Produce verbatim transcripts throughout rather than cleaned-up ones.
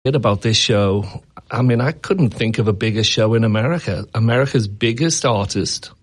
about this show, I mean, I couldn't think of a bigger show in America. America's biggest artist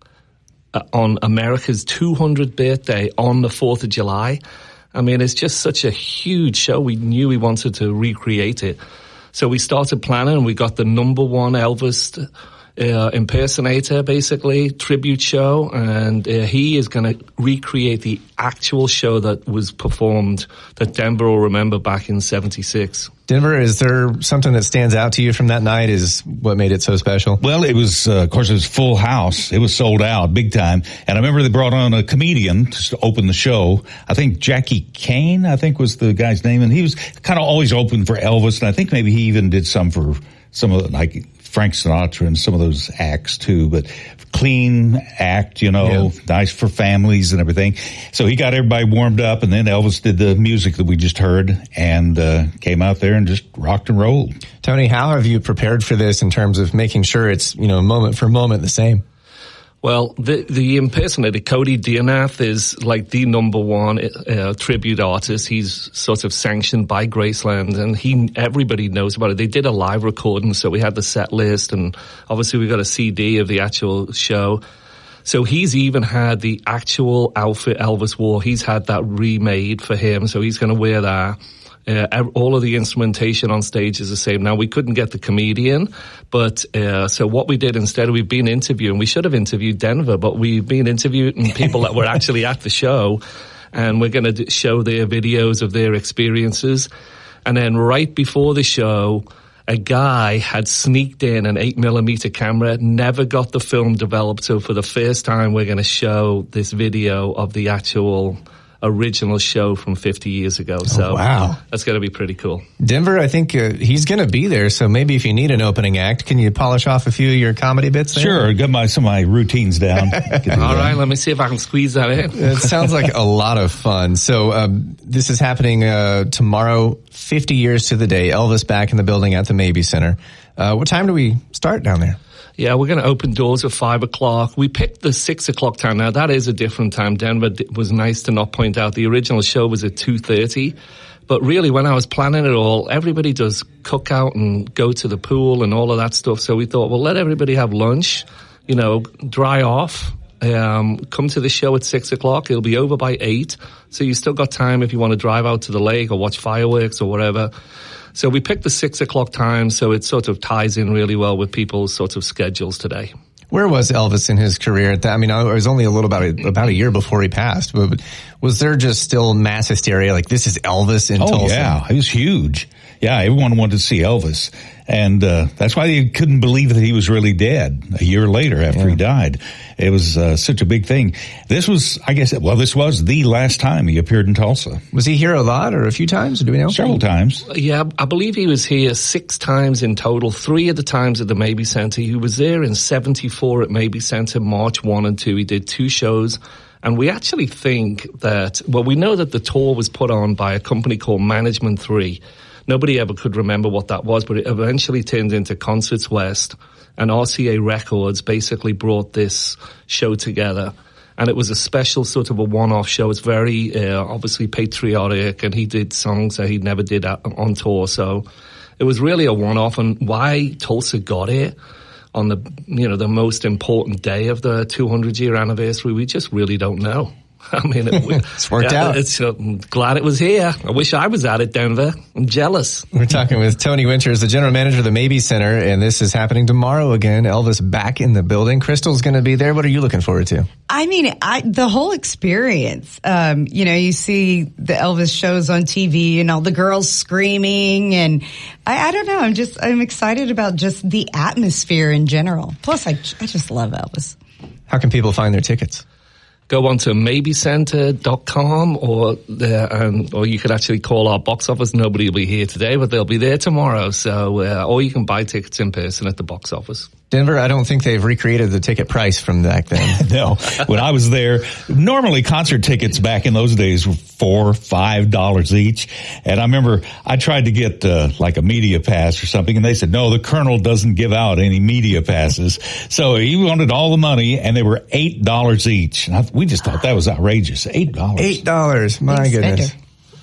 uh, on America's two hundredth birthday on the fourth of July. I mean, it's just such a huge show. We knew we wanted to recreate it. So we started planning, and we got the number one Elvis uh, impersonator, basically, tribute show. And uh, he is going to recreate the actual show that was performed, that Denver will remember back in seventy-six. Denver, is there something that stands out to you from that night? Is what made it so special? Well, it was, uh, of course, it was full house. It was sold out big time. And I remember they brought on a comedian to open the show. I think Jackie Kane, I think was the guy's name. And he was kind of always open for Elvis. And I think maybe he even did some for some of the, like Frank Sinatra and some of those acts too. But clean act, you know, yeah. Nice for families and everything. So he got everybody warmed up, and then Elvis did the music that we just heard and uh, came out there and just rocked and rolled. Tony, how have you prepared for this in terms of making sure it's, you know, moment for moment the same? Well, the the impersonator, Cody Dearnath, is like the number one uh, tribute artist. He's sort of sanctioned by Graceland, and he everybody knows about it. They did a live recording, so we had the set list, and obviously we got a C D of the actual show. So he's even had the actual outfit Elvis wore. He's had that remade for him, so he's going to wear that. Uh, all of the instrumentation on stage is the same. Now, we couldn't get the comedian, but uh, so what we did instead, we've been interviewing. We should have interviewed Denver, but we've been interviewing people that were actually at the show, and we're going to show their videos of their experiences. And then right before the show, a guy had sneaked in an eight millimeter camera, never got the film developed. So for the first time, we're going to show this video of the actual original show from fifty years ago. So oh, wow. That's going to be pretty cool. Denver, I think uh, he's going to be there. So maybe if you need an opening act, can you polish off a few of your comedy bits there? Sure. Get my, some of my routines down. All right. Let me see if I can squeeze that in. It sounds like a lot of fun. So um, this is happening uh, tomorrow, fifty years to the day. Elvis back in the building at the Mabee Center. Uh, what time do we start down there? Yeah, we're going to open doors at five o'clock. We picked the six o'clock time. Now, that is a different time. Denver was nice to not point out. The original show was at two thirty. But really, when I was planning it all, everybody does cookout and go to the pool and all of that stuff. So we thought, well, let everybody have lunch, you know, dry off, um, come to the show at six o'clock. It'll be over by eight. So you still got time if you want to drive out to the lake or watch fireworks or whatever. So we picked the six o'clock time, so it sort of ties in really well with people's sort of schedules today. Where was Elvis in his career? I mean, it was only a little about a, about a year before he passed, but was there just still mass hysteria? Like, this is Elvis in oh, Tulsa? Oh, yeah. It was huge. Yeah, everyone wanted to see Elvis. And uh, that's why they couldn't believe that he was really dead a year later after yeah. he died. It was uh, such a big thing. This was, I guess, well, this was the last time he appeared in Tulsa. Was he here a lot or a few times? Do we know? Several times. Yeah, I believe he was here six times in total. Three of the times at the Mabee Center. He was there in seventy-four at Mabee Center, March first and two. He did two shows. And we actually think that, well, we know that the tour was put on by a company called Management three. Nobody ever could remember what that was, but it eventually turned into Concerts West, and R C A Records basically brought this show together. And it was a special sort of a one-off show. It's very uh, obviously patriotic, and he did songs that he never did on tour. So it was really a one-off. And why Tulsa got it on the, you know, the most important day of the two hundred year anniversary, we just really don't know. I mean, it, it's worked yeah, out. It's, uh, I'm glad it was here. I wish I was at it, Denver. I'm jealous. We're talking with Tony Winters, the general manager of the Mabee Center, and this is happening tomorrow again. Elvis back in the building. Crystal's going to be there. What are you looking forward to? I mean, I, the whole experience. Um, you know, you see the Elvis shows on T V and all the girls screaming, and I, I don't know. I'm just, I'm excited about just the atmosphere in general. Plus, I, I just love Elvis. How can people find their tickets? Go on to mabee center dot com, or there, um, or you could actually call our box office. Nobody will be here today, but they'll be there tomorrow. So, uh, or you can buy tickets in person at the box office. Denver, I don't think they've recreated the ticket price from back then. No. When I was there, normally concert tickets back in those days were four, five dollars each. And I remember I tried to get uh, like a media pass or something, and they said, no, the Colonel doesn't give out any media passes. So he wanted all the money, and they were eight dollars each. And I, we just thought that was outrageous. eight dollars. eight dollars. My Big goodness. spender.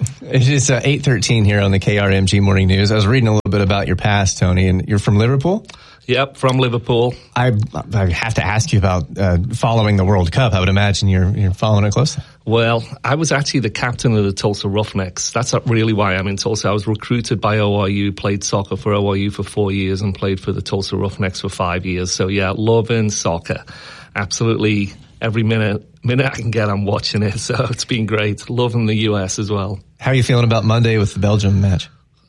It is uh, eight thirteen here on the K R M G Morning News. I was reading a little bit about your past, Tony, and you're from Liverpool? Yep, from Liverpool. I, I have to ask you about uh, following the World Cup. I would imagine you're you're following it closely. Well, I was actually the captain of the Tulsa Roughnecks. That's not really why I'm in Tulsa. I was recruited by O R U, played soccer for O R U for four years, and played for the Tulsa Roughnecks for five years. So yeah, loving soccer. Absolutely every minute minute I can get, I'm watching it. So it's been great. Loving the U S as well. How are you feeling about Monday with the Belgium match?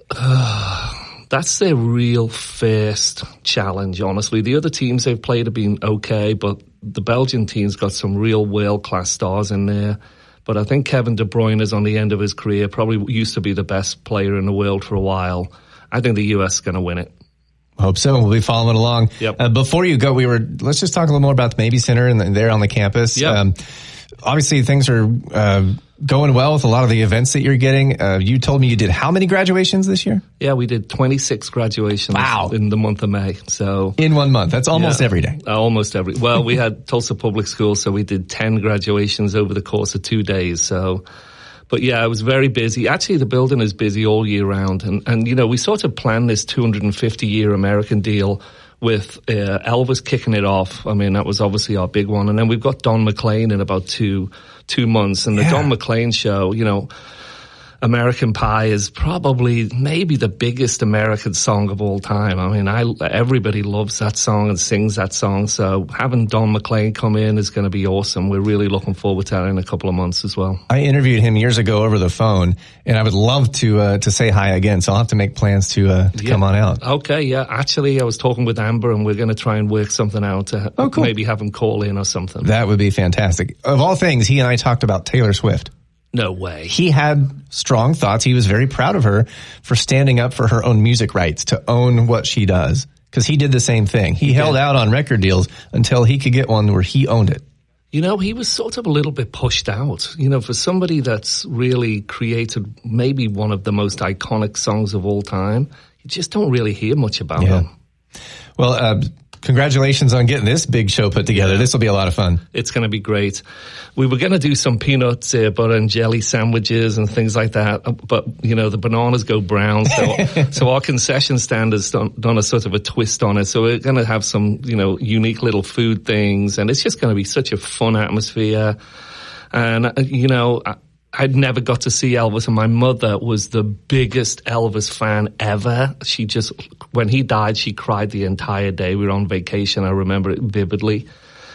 That's their real first challenge, honestly. The other teams they've played have been okay, but the Belgian team's got some real world-class stars in there. But I think Kevin De Bruyne is on the end of his career, probably used to be the best player in the world for a while. I think the U S is going to win it. Hope so. We'll be following along. Yep. Uh, before you go, we were, let's just talk a little more about the Mabee Center and there on the campus. Yep. Um, obviously things are, uh, going well with a lot of the events that you're getting. Uh, you told me you did how many graduations this year? Yeah, we did twenty-six graduations wow. in the month of May. So in one month. That's almost yeah, every day. Uh, almost every. Well, we had Tulsa Public Schools, so we did ten graduations over the course of two days. So, but yeah, I was very busy. Actually, the building is busy all year round. And, and you know, we sort of planned this two hundred fifty year American deal with uh, Elvis kicking it off. I mean, that was obviously our big one. And then we've got Don McLean in about two two months. And the yeah. Don McLean show, you know, American Pie is probably maybe the biggest American song of all time. I mean, I everybody loves that song and sings that song. So having Don McLean come in is going to be awesome. We're really looking forward to that in a couple of months as well. I interviewed him years ago over the phone, and I would love to uh, to say hi again. So I'll have to make plans to, uh, to yeah. come on out. Okay, yeah. Actually, I was talking with Amber, and we're going to try and work something out to oh, cool. maybe have him call in or something. That would be fantastic. Of all things, he and I talked about Taylor Swift. No way. He had strong thoughts. He was very proud of her for standing up for her own music rights, to own what she does. Because he did the same thing. He, he held did. out on record deals until he could get one where he owned it. You know, he was sort of a little bit pushed out. You know, for somebody that's really created maybe one of the most iconic songs of all time, you just don't really hear much about yeah. him. Well, uh, congratulations on getting this big show put together. Yeah. This will be a lot of fun. It's going to be great. We were going to do some peanut uh, butter and jelly sandwiches and things like that, but, you know, the bananas go brown. So, so our concession stand has done, done a sort of a twist on it. So we're going to have some, you know, unique little food things, and it's just going to be such a fun atmosphere. And, uh, you know, I, I'd never got to see Elvis, and my mother was the biggest Elvis fan ever. She just, when he died, she cried the entire day. We were on vacation. I remember it vividly.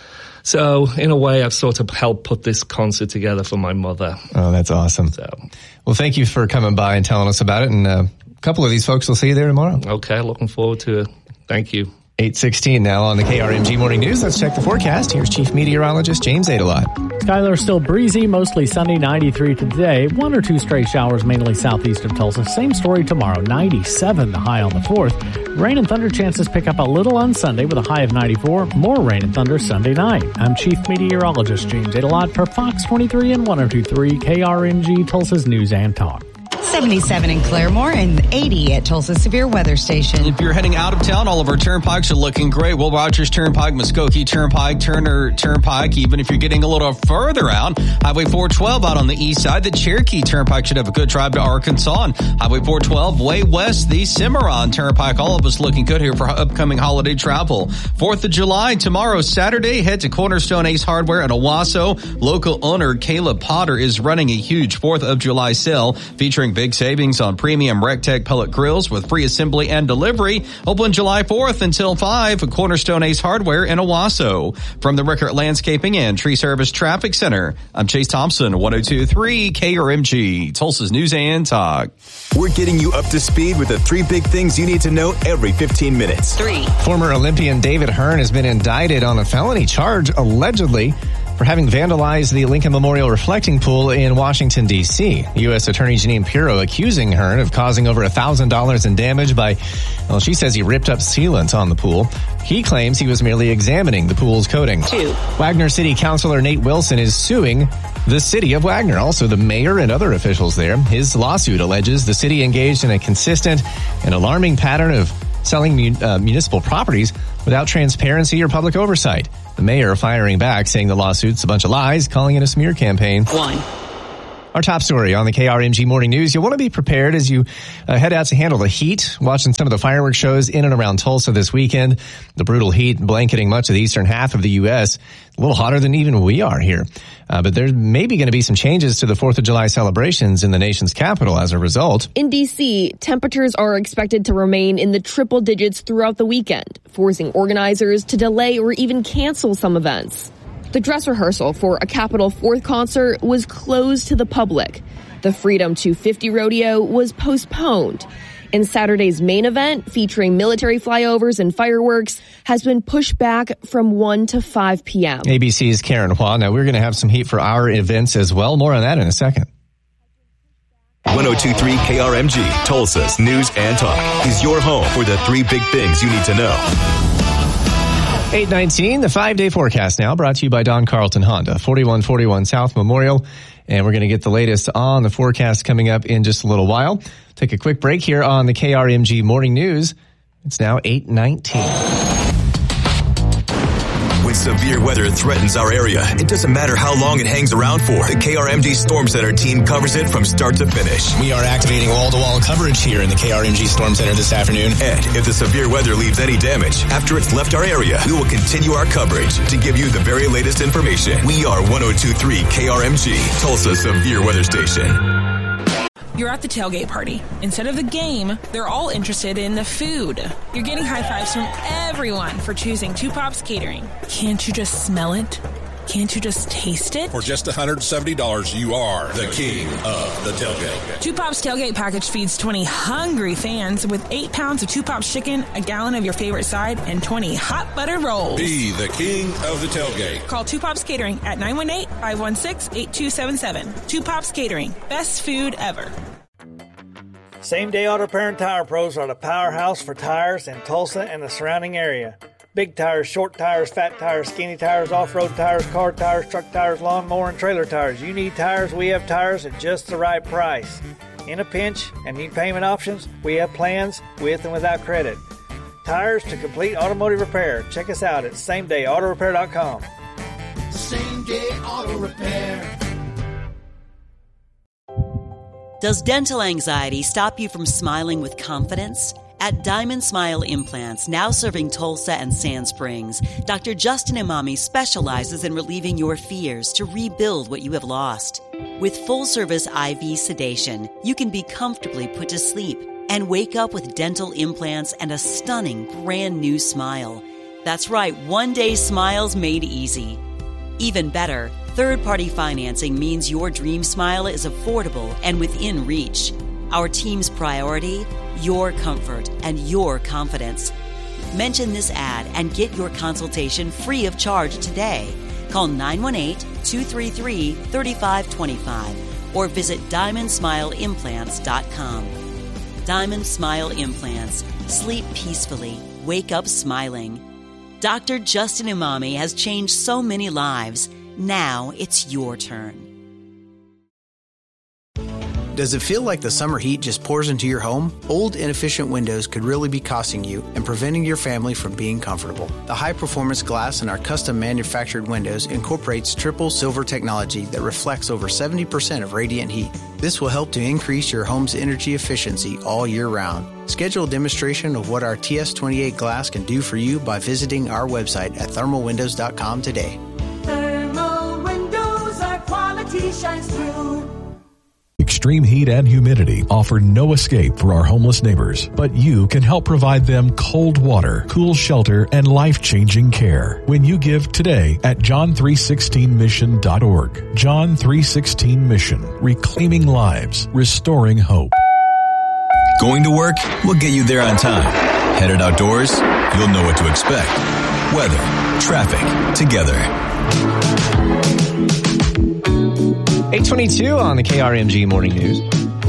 So, in a way, I've sort of helped put this concert together for my mother. Oh, that's awesome. So, well, thank you for coming by and telling us about it. And uh, a couple of these folks will see you there tomorrow. Okay, looking forward to it. Thank you. eight sixteen now on the K R M G Morning News. Let's check the forecast. Here's Chief Meteorologist James Adelot. Skylar still breezy, mostly sunny, ninety-three today. One or two stray showers, mainly southeast of Tulsa. Same story tomorrow, ninety-seven the high on the fourth. Rain and thunder chances pick up a little on Sunday with a high of ninety-four. More rain and thunder Sunday night. I'm Chief Meteorologist James Adelot for Fox twenty-three and one oh two point three K R M G, Tulsa's News and Talk. seventy-seven in Claremore and eighty at Tulsa Severe Weather Station. If you're heading out of town, all of our turnpikes are looking great. Will Rogers Turnpike, Muskogee Turnpike, Turner Turnpike. Even if you're getting a little further out, Highway four twelve out on the east side, the Cherokee Turnpike should have a good drive to Arkansas. And Highway four twelve way west, the Cimarron Turnpike. All of us looking good here for upcoming holiday travel. fourth of July, tomorrow, Saturday, head to Cornerstone Ace Hardware in Owasso. Local owner Caleb Potter is running a huge fourth of July sale featuring big savings on premium Rectech pellet grills with free assembly and delivery. Open July fourth until five at Cornerstone Ace Hardware in Owasso. From the Rickert Landscaping and Tree Service Traffic Center, I'm Chase Thompson, one oh two point three K R M G, Tulsa's News and Talk. We're getting you up to speed with the three big things you need to know every fifteen minutes. Three. Former Olympian David Hearn has been indicted on a felony charge, allegedly, for having vandalized the Lincoln Memorial Reflecting Pool in Washington, D C U S Attorney Janine Pirro accusing Hearn of causing over one thousand dollars in damage by, well, she says he ripped up sealant on the pool. He claims he was merely examining the pool's coating. Two. Wagner City Councilor Nate Wilson is suing the city of Wagner, also the mayor and other officials there. His lawsuit alleges the city engaged in a consistent and alarming pattern of selling uh, municipal properties without transparency or public oversight. The mayor firing back, saying the lawsuit's a bunch of lies, calling it a smear campaign. One. Our top story on the K R M G Morning News. You'll want to be prepared as you uh, head out to handle the heat, watching some of the fireworks shows in and around Tulsa this weekend. The brutal heat blanketing much of the eastern half of the U S. A little hotter than even we are here. Uh, but there may be going to be some changes to the fourth of July celebrations in the nation's capital as a result. In D C, temperatures are expected to remain in the triple digits throughout the weekend, forcing organizers to delay or even cancel some events. The dress rehearsal for a Capitol fourth concert was closed to the public. The Freedom two fifty rodeo was postponed. And Saturday's main event, featuring military flyovers and fireworks, has been pushed back from one to five p.m. A B C's Karen Hua. Now, we're going to have some heat for our events as well. More on that in a second. one oh two point three K R M G, Tulsa's News and Talk, is your home for the three big things you need to know. eight nineteen, the five-day forecast now, brought to you by Don Carlton Honda, forty-one forty-one South Memorial. And we're going to get the latest on the forecast coming up in just a little while. Take a quick break here on the K R M G Morning News. It's now eight nineteen. When severe weather threatens our area, it doesn't matter how long it hangs around for. The K R M G Storm Center team covers it from start to finish. We are activating wall-to-wall coverage here in the K R M G Storm Center this afternoon. And if the severe weather leaves any damage after it's left our area, we will continue our coverage to give you the very latest information. We are one oh two point three K R M G, Tulsa's severe weather station. You're at the tailgate party. Instead of the game, they're all interested in the food. You're getting high fives from everyone for choosing Two Pops Catering. Can't you just smell it? Can't you just taste it? For just one hundred seventy dollars, you are the king of the tailgate. Two Pops Tailgate Package feeds twenty hungry fans with eight pounds of Two Pops chicken, a gallon of your favorite side, and twenty hot buttered rolls. Be the king of the tailgate. Call Two Pops Catering at nine one eight, five one six, eight two seven seven. Two Pops Catering. Best food ever. Same Day Auto Repair and Tire Pros are the powerhouse for tires in Tulsa and the surrounding area. Big tires, short tires, fat tires, skinny tires, off-road tires, car tires, truck tires, lawnmower, and trailer tires. You need tires, we have tires at just the right price. In a pinch and need payment options, we have plans with and without credit. Tires to complete automotive repair. Check us out at same day auto repair dot com. Same Day Auto Repair. Does dental anxiety stop you from smiling with confidence? At Diamond Smile Implants, now serving Tulsa and Sand Springs, Doctor Justin Imami specializes in relieving your fears to rebuild what you have lost. With full-service I V sedation, you can be comfortably put to sleep and wake up with dental implants and a stunning brand new smile. That's right, one-day smiles made easy. Even better, third-party financing means your dream smile is affordable and within reach. Our team's priority? Your comfort and your confidence. Mention this ad and get your consultation free of charge today. Call nine one eight, two three three, three five two five or visit diamond smile implants dot com. Diamond Smile Implants. Sleep peacefully. Wake up smiling. Doctor Justin Imami has changed so many lives. Now it's your turn. Does it feel like the summer heat just pours into your home? Old, inefficient windows could really be costing you and preventing your family from being comfortable. The high-performance glass in our custom-manufactured windows incorporates triple silver technology that reflects over seventy percent of radiant heat. This will help to increase your home's energy efficiency all year round. Schedule a demonstration of what our T S twenty-eight glass can do for you by visiting our website at thermal windows dot com today. Thermal Windows, our quality shines through. Extreme heat and humidity offer no escape for our homeless neighbors, but you can help provide them cold water, cool shelter, and life-changing care when you give today at john three sixteen mission dot org. John three sixteen Mission, reclaiming lives, restoring hope. Going to work? We'll get you there on time. Headed outdoors? You'll know what to expect. Weather, traffic, together. eight twenty-two on the K R M G Morning News.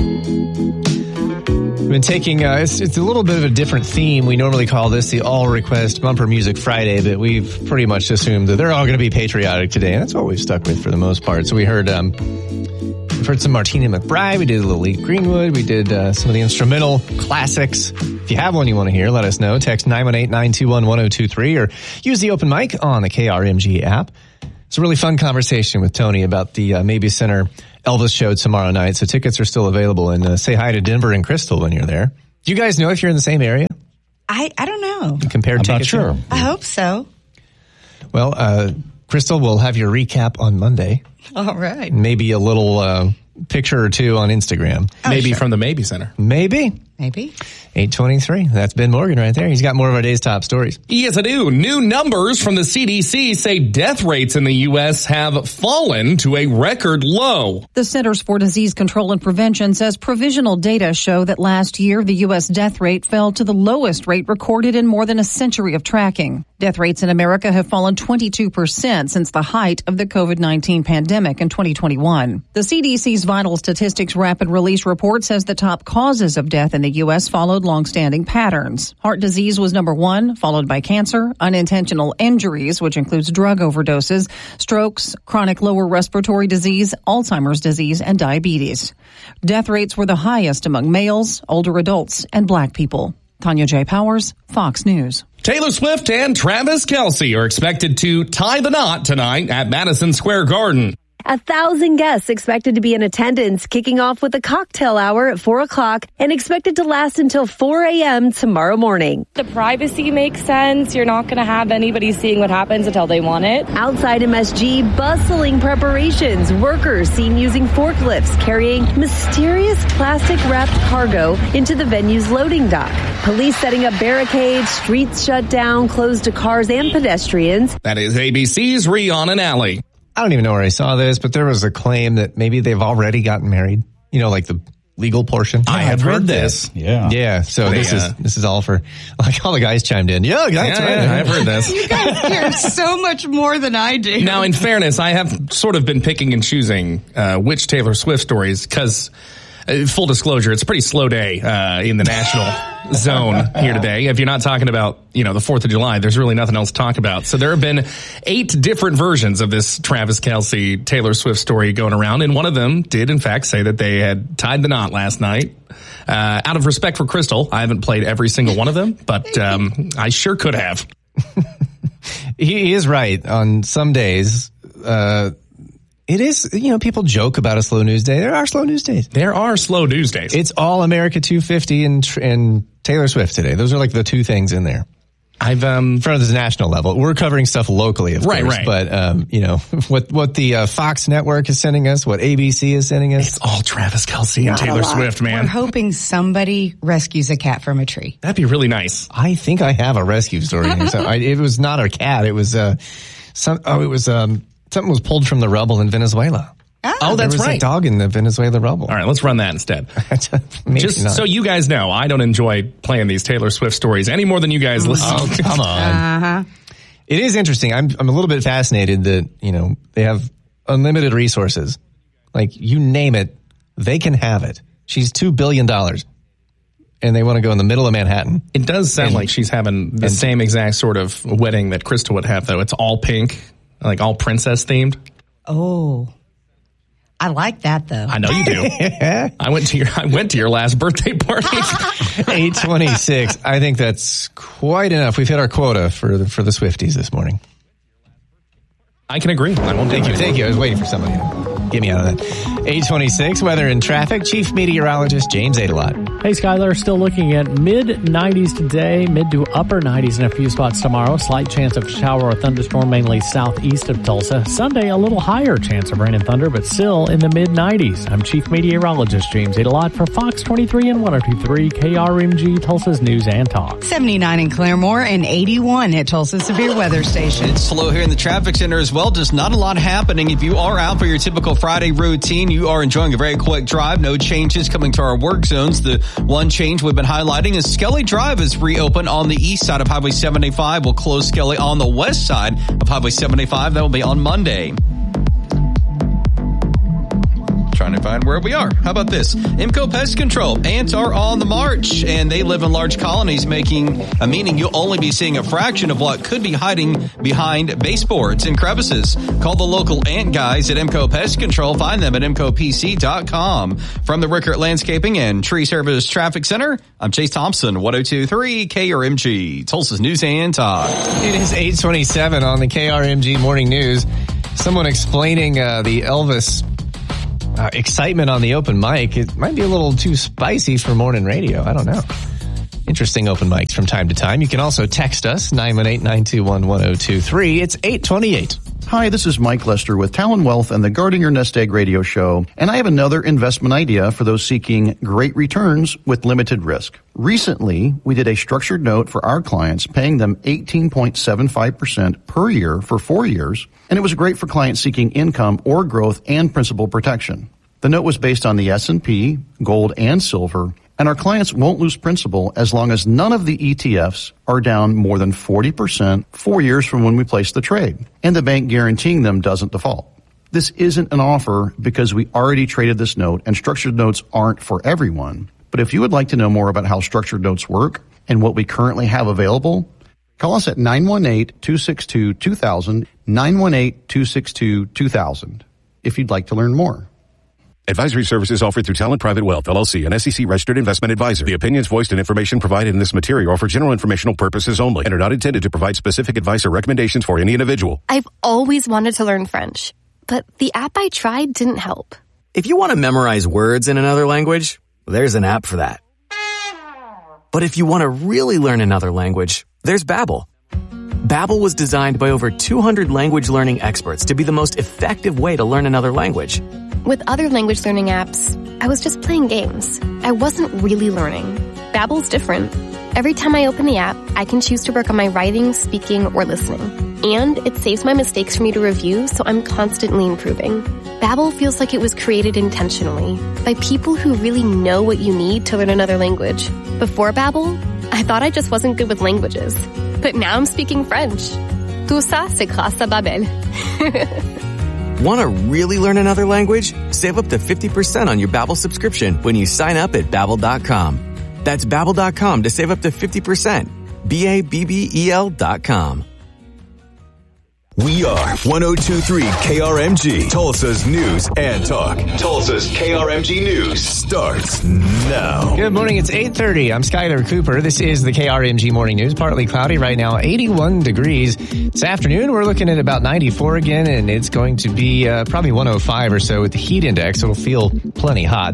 We've been taking, uh, it's, it's a little bit of a different theme. We normally call this the All Request Bumper Music Friday, but we've pretty much assumed that they're all going to be patriotic today, and that's what we've stuck with for the most part. So we heard, um, we've heard some Martina McBride, we did a little Lee Greenwood, we did uh, some of the instrumental classics. If you have one you want to hear, let us know. Text nine one eight, nine two one, one oh two three or use the open mic on the K R M G app. It's a really fun conversation with Tony about the uh, Maybe Center Elvis show tomorrow night. So tickets are still available. And uh, say hi to Denver and Crystal when you're there. Do you guys know if you're in the same area? I, I don't know. Compared I'm tickets? not sure. I hope so. Well, uh, Crystal will have your recap on Monday. All right. Maybe a little uh, picture or two on Instagram. Oh, Maybe sure. From the Maybe Center. Maybe. Maybe. eight twenty-three. That's Ben Morgan right there. He's got more of our day's top stories. Yes, I do. New numbers from the C D C say death rates in the U S have fallen to a record low. The Centers for Disease Control and Prevention says provisional data show that last year the U S death rate fell to the lowest rate recorded in more than a century of tracking. Death rates in America have fallen twenty-two percent since the height of the COVID nineteen pandemic in twenty twenty-one. The C D C's Vital Statistics Rapid Release Report says the top causes of death in the U S followed longstanding patterns. Heart disease was number one, followed by cancer, unintentional injuries, which includes drug overdoses, strokes, chronic lower respiratory disease, Alzheimer's disease, and diabetes. Death rates were the highest among males, older adults, and black people. Tanya J. Powers, Fox News. Taylor Swift and Travis Kelce are expected to tie the knot tonight at Madison Square Garden. A thousand guests expected to be in attendance, kicking off with a cocktail hour at four o'clock and expected to last until four a.m. tomorrow morning. The privacy makes sense. You're not going to have anybody seeing what happens until they want it. Outside M S G, bustling preparations. Workers seen using forklifts carrying mysterious plastic-wrapped cargo into the venue's loading dock. Police setting up barricades, streets shut down, closed to cars and pedestrians. That is A B C's Rihanna and Allie. I don't even know where I saw this, but there was a claim that maybe they've already gotten married. You know, like the legal portion. I have heard this. Yeah. Yeah. So They, this uh, is this is all for, like, all the guys chimed in. Yeah, that's Yeah, right. yeah, I've heard this. You guys hear so much more than I do. Now, in fairness, I have sort of been picking and choosing uh, which Taylor Swift stories because, uh, full disclosure, it's a pretty slow day uh, in the national zone here today. If you're not talking about, you know, the fourth of July, there's really nothing else to talk about. So there have been eight different versions of this Travis Kelce Taylor Swift story going around, and one of them did, in fact, say that they had tied the knot last night. Uh, out of respect for Crystal, I haven't played every single one of them, but um, I sure could have. He is right. On some days, uh, it is, you know, people joke about a slow news day. There are slow news days. There are slow news days. It's all America two fifty and and Taylor Swift today. Those are like the two things in there. I've um from the national level. We're covering stuff locally, of right, course. Right. But um, you know, what what the uh, Fox network is sending us, what A B C is sending us. It's all Travis Kelce and Not Taylor Swift, man. We're hoping somebody rescues a cat from a tree. That'd be really nice. I think I have a rescue story. so I, it was not a cat. It was uh some oh, it was um something was pulled from the rubble in Venezuela. Oh, that's there was right. a dog in the Venezuela rubble. All right, let's run that instead. Just not. so you guys know, I don't enjoy playing these Taylor Swift stories any more than you guys listen. Oh, come on. Uh-huh. It is interesting. I'm I'm a little bit fascinated that, you know, they have unlimited resources. Like, you name it, they can have it. She's two billion dollars. And they want to go in the middle of Manhattan. It does sound and, like she's having the and, same exact sort of wedding that Crystal would have, though. It's all pink, like all princess themed. Oh. I like that, though. I know you do. I went to your I went to your last birthday party. eight twenty-six. I think that's quite enough. We've hit our quota for the, for the Swifties this morning. I can agree. I won't Thank you. Thank you. I was waiting for somebody to get me out of that. eight twenty-six, weather and traffic. Chief Meteorologist James Adelot. Hey, Skylar, still looking at mid nineties today, mid to upper nineties in a few spots tomorrow. Slight chance of shower or thunderstorm, mainly southeast of Tulsa. Sunday, a little higher chance of rain and thunder, but still in the mid nineties. I'm Chief Meteorologist James Adelot for Fox twenty-three and one oh two point three K R M G, Tulsa's News and Talk. seventy-nine in Claremore and eighty-one at Tulsa Severe Weather Station. It's slow here in the traffic center as well. Just not a lot happening. If you are out for your typical Friday routine, you are enjoying a very quick drive. No changes coming to our work zones. The one change we've been highlighting is Skelly Drive is reopened on the east side of Highway seventy-five. We'll close Skelly on the west side of Highway seventy-five. That will be on Monday. Trying to find where we are. How about this? Imco Pest Control. Ants are on the march, and they live in large colonies, making a meaning you'll only be seeing a fraction of what could be hiding behind baseboards and crevices. Call the local ant guys at Imco Pest Control. Find them at imco p c dot com. From the Rickert Landscaping and Tree Service Traffic Center, I'm Chase Thompson, one oh two point three K R M G, Tulsa's News and Talk. It is eight twenty-seven on the K R M G Morning News. Someone explaining uh, the Elvis uh, excitement on the open mic. It might be a little too spicy for morning radio. I don't know. Interesting open mics from time to time. You can also text us, nine one eight, nine two one, one zero two three. It's eight twenty-eight. Hi, this is Mike Lester with Talon Wealth and the Guarding Your Nest Egg radio show, and I have another investment idea for those seeking great returns with limited risk. Recently, we did a structured note for our clients, paying them eighteen point seven five percent per year for four years, and it was great for clients seeking income or growth and principal protection. The note was based on the S and P, gold, and silver, and our clients won't lose principal as long as none of the E T Fs are down more than forty percent four years from when we placed the trade, and the bank guaranteeing them doesn't default. This isn't an offer because we already traded this note, and structured notes aren't for everyone. But if you would like to know more about how structured notes work and what we currently have available, call us at nine one eight, two six two, two thousand, nine one eight, two six two, two thousand if you'd like to learn more. Advisory services offered through Talent Private Wealth, L L C, an S E C-registered investment advisor. The opinions voiced and information provided in this material are for general informational purposes only and are not intended to provide specific advice or recommendations for any individual. I've always wanted to learn French, but the app I tried didn't help. If you want to memorize words in another language, there's an app for that. But if you want to really learn another language, there's Babbel. Babbel was designed by over two hundred language learning experts to be the most effective way to learn another language. With other language learning apps, I was just playing games. I wasn't really learning. Babbel's different. Every time I open the app, I can choose to work on my writing, speaking, or listening. And it saves my mistakes for me to review, so I'm constantly improving. Babbel feels like it was created intentionally by people who really know what you need to learn another language. Before Babbel, I thought I just wasn't good with languages. But now I'm speaking French. Tout ça, c'est grâce à Babbel. Want to really learn another language? Save up to fifty percent on your Babbel subscription when you sign up at Babbel dot com. That's Babbel dot com to save up to fifty percent. B A B B E L dot com. We are one oh two point three K R M G, Tulsa's news and talk. Tulsa's K R M G News starts now. Good morning. It's eight thirty. I'm Skylar Cooper. This is the K R M G Morning News. Partly cloudy right now, eighty-one degrees. This afternoon, we're looking at about ninety-four again, and it's going to be uh, probably one oh five or so with the heat index. It'll feel plenty hot.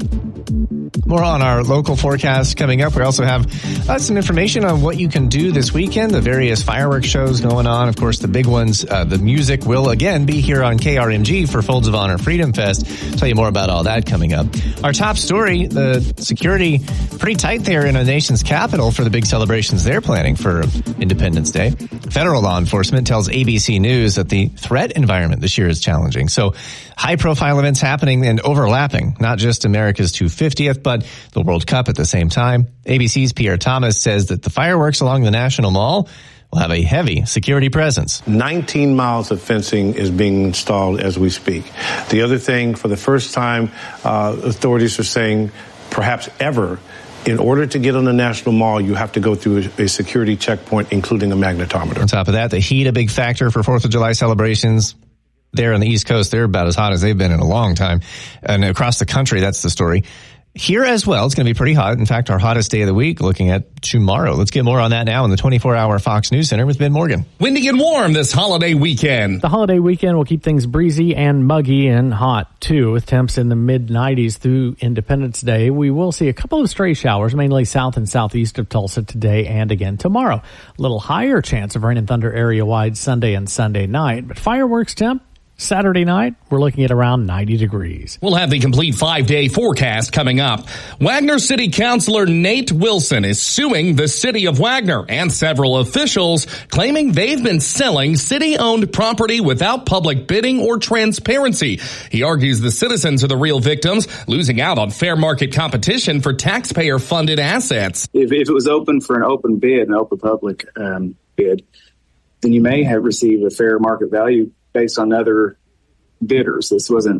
More on our local forecast coming up. We also have uh, some information on what you can do this weekend, the various fireworks shows going on. Of course, the big ones, uh, the music will again be here on K R M G for Folds of Honor Freedom Fest. Tell you more about all that coming up. Our top story, the security pretty tight there in our nation's capital for the big celebrations they're planning for Independence Day. Federal law enforcement tells A B C News that the threat environment this year is challenging. So high-profile events happening and overlapping, not just America's two hundred fiftieth, but the World Cup at the same time. A B C's Pierre Thomas says that the fireworks along the National Mall will have a heavy security presence. nineteen miles of fencing is being installed as we speak. The other thing, for the first time, uh, authorities are saying, perhaps ever, in order to get on the National Mall, you have to go through a, a security checkpoint, including a magnetometer. On top of that, the heat, a big factor for fourth of July celebrations. There on the East Coast, they're about as hot as they've been in a long time. And across the country, that's the story. Here as well, it's going to be pretty hot. In fact, our hottest day of the week looking at tomorrow. Let's get more on that now in the twenty-four hour Fox News Center with Ben Morgan. Windy and warm this holiday weekend. The holiday weekend will keep things breezy and muggy and hot, too, with temps in the mid nineties through Independence Day. We will see a couple of stray showers, mainly south and southeast of Tulsa today and again tomorrow. A little higher chance of rain and thunder area-wide Sunday and Sunday night, but fireworks temp Saturday night, we're looking at around ninety degrees. We'll have the complete five-day forecast coming up. Wagner City Councilor Nate Wilson is suing the city of Wagner and several officials, claiming they've been selling city-owned property without public bidding or transparency. He argues the citizens are the real victims, losing out on fair market competition for taxpayer-funded assets. If, if it was open for an open bid, an open public um, bid, then you may have received a fair market value based on other bidders. This wasn't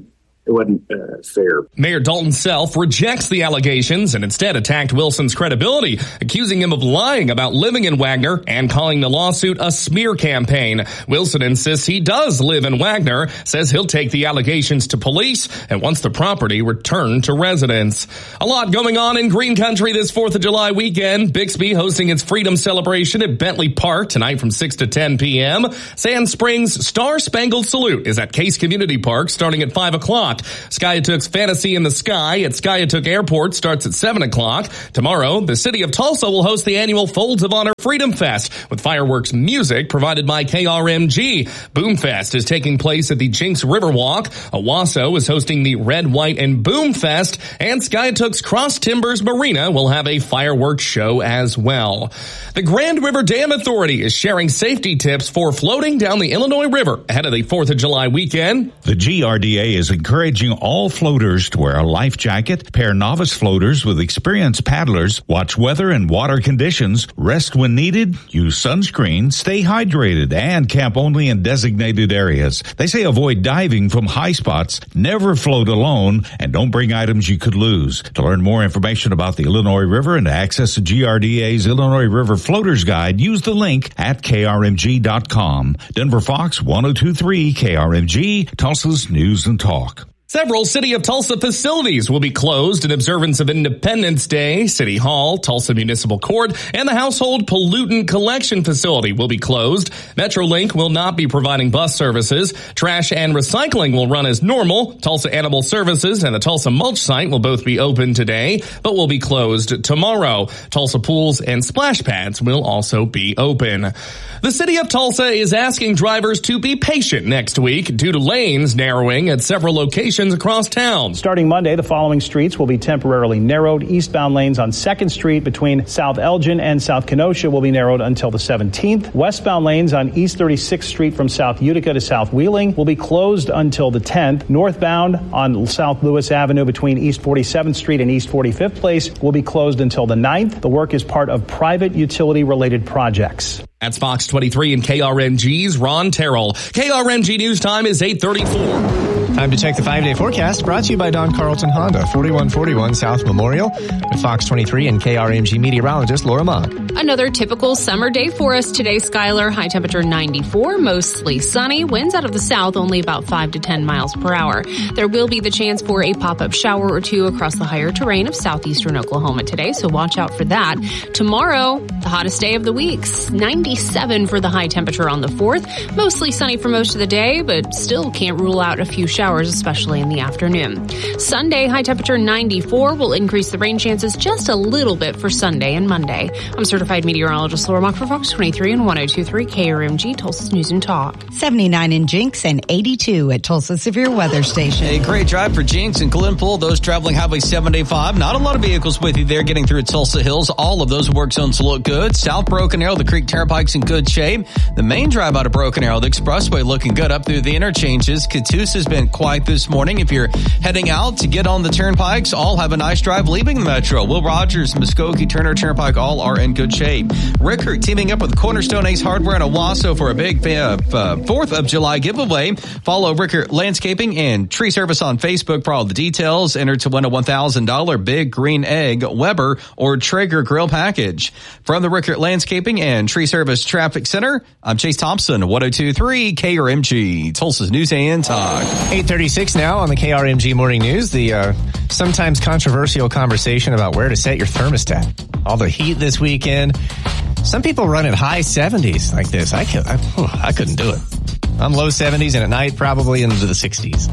it wasn't uh, fair. Mayor Dalton Self rejects the allegations and instead attacked Wilson's credibility, accusing him of lying about living in Wagner and calling the lawsuit a smear campaign. Wilson insists he does live in Wagner, says he'll take the allegations to police and wants the property returned to residents. A lot going on in Green Country this fourth of July weekend. Bixby hosting its Freedom Celebration at Bentley Park tonight from six to ten p.m. Sand Springs Star Spangled Salute is at Case Community Park starting at five o'clock. Skiatook's Fantasy in the Sky at Skiatook Airport starts at seven o'clock. Tomorrow, the city of Tulsa will host the annual Folds of Honor Freedom Fest with fireworks music provided by K R M G. Boomfest is taking place at the Jinx Riverwalk. Owasso is hosting the Red, White, and Boom Fest, and Skiatook's Cross Timbers Marina will have a fireworks show as well. The Grand River Dam Authority is sharing safety tips for floating down the Illinois River ahead of the fourth of July weekend. The G R D A is encouraging all floaters to wear a life jacket, pair novice floaters with experienced paddlers, watch weather and water conditions, rest when needed, use sunscreen, stay hydrated, and camp only in designated areas. They say avoid diving from high spots, never float alone, and don't bring items you could lose. To learn more information about the Illinois River and to access the G R D A's Illinois River Floaters Guide, use the link at K R M G dot com. Denver Fox one oh two point three K R M G, Tulsa's News and Talk. Several City of Tulsa facilities will be closed in observance of Independence Day. City Hall, Tulsa Municipal Court, and the Household Pollutant Collection Facility will be closed. Metrolink will not be providing bus services. Trash and recycling will run as normal. Tulsa Animal Services and the Tulsa Mulch site will both be open today, but will be closed tomorrow. Tulsa pools and splash pads will also be open. The City of Tulsa is asking drivers to be patient next week due to lanes narrowing at several locations across town. Starting Monday, the following streets will be temporarily narrowed. Eastbound lanes on second Street between South Elgin and South Kenosha will be narrowed until the seventeenth. Westbound lanes on East thirty-sixth Street from South Utica to South Wheeling will be closed until the tenth. Northbound on South Lewis Avenue between East forty-seventh Street and East forty-fifth Place will be closed until the ninth. The work is part of private utility-related projects. That's Fox twenty-three and K R M G's Ron Terrell. K R M G News Time is eight thirty-four. Time to check the five-day forecast, brought to you by Don Carlton Honda, forty-one forty-one South Memorial, with Fox twenty-three and K R M G meteorologist Laura Mock. Another typical summer day for us today, Skylar. High temperature ninety-four, mostly sunny. Winds out of the south only about five to ten miles per hour. There will be the chance for a pop-up shower or two across the higher terrain of southeastern Oklahoma today, so watch out for that. Tomorrow, the hottest day of the week, ninety-seven for the high temperature on the fourth. Mostly sunny for most of the day, but still can't rule out a few showers, especially in the afternoon. Sunday, high temperature ninety-four will increase the rain chances just a little bit for Sunday and Monday. I'm certified meteorologist Laura Mock for Fox twenty-three and one oh two point three K R M G, Tulsa's News and Talk. seventy-nine in Jinx and eighty-two at Tulsa Severe Weather Station. A great drive for Jinx and Glenpool. Those traveling Highway seventy-five. Not a lot of vehicles with you there getting through Tulsa Hills. All of those work zones look good. South Broken Arrow, the Creek Turnpike's in good shape. The main drive out of Broken Arrow, the expressway, looking good up through the interchanges. Catoosa has been quiet this morning. If you're heading out to get on the turnpikes, all have a nice drive leaving the metro. Will Rogers, Muskogee, Turner Turnpike, all are in good shape. Rickert teaming up with Cornerstone Ace Hardware and Owasso for a big uh, uh, fourth of July giveaway. Follow Rickert Landscaping and Tree Service on Facebook for all the details. Enter to win a one thousand dollars Big Green Egg, Weber, or Traeger grill package. From the Rickert Landscaping and Tree Service Traffic Center, I'm Chase Thompson, one oh two point three K R M G, Tulsa's News and Talk. eight thirty-six now on the K R M G Morning News. The uh, sometimes controversial conversation about where to set your thermostat. All the heat this weekend. Some people run at high seventies like this. I, could, I, I couldn't do it. I'm low seventies and at night probably into the sixties.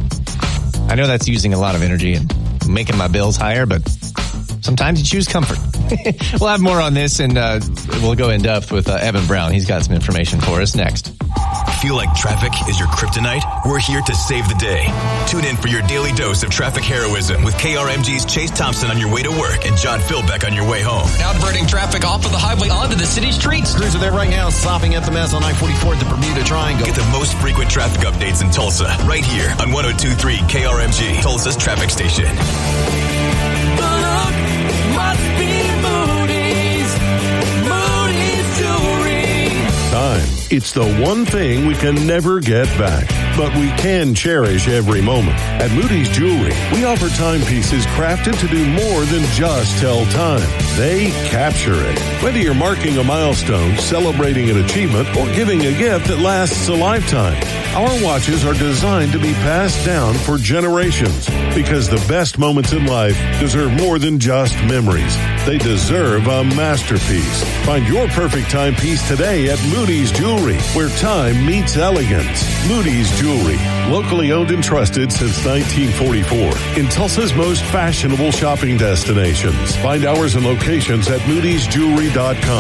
I know that's using a lot of energy and making my bills higher, but sometimes you choose comfort. We'll have more on this, and uh, we'll go in depth with uh, Evan Brown. He's got some information for us next. Feel like traffic is your kryptonite? We're here to save the day. Tune in for your daily dose of traffic heroism with K R M G's Chase Thompson on your way to work and John Philbeck on your way home. Now diverting traffic off of the highway onto the city streets. Crews are there right now, stopping at the mess on I forty-four at the Bermuda Triangle. Get the most frequent traffic updates in Tulsa right here on one oh two point three K R M G, Tulsa's traffic station. Must be Moody's, Moody's Jewelry. Time. It's the one thing we can never get back. but we can cherish every moment. At Moody's Jewelry, we offer timepieces crafted to do more than just tell time. They capture it. Whether you're marking a milestone, celebrating an achievement, or giving a gift that lasts a lifetime, our watches are designed to be passed down for generations, because the best moments in life deserve more than just memories. They deserve a masterpiece. Find your perfect timepiece today at Moody's Jewelry, where time meets elegance. Moody's Jewelry, locally owned and trusted since nineteen forty-four, in Tulsa's most fashionable shopping destinations. Find hours and locations at moodys jewelry dot com.